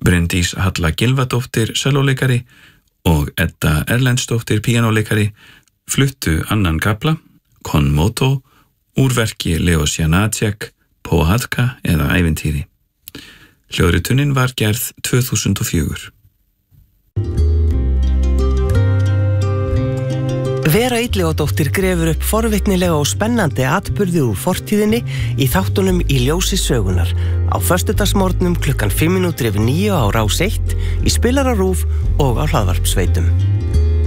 Bryndís Halla Gylfadóttir sellóleikari og Edda Erlendsdóttir píanóleikari fluttu annan kafla, Con moto, úr verki Leos Janáček, Pohádka eða ævintýri. Hljóðritunin var gerð 2004. Vera Illugadóttir grefur upp forvitnilega og spennandi atburði úr fortíðinni í þáttunum Í ljósi sögunar á föstudagsmorgnum klukkan 9:05 á Rás 1 í Spilara RÚV og á hlaðvarpsveitum.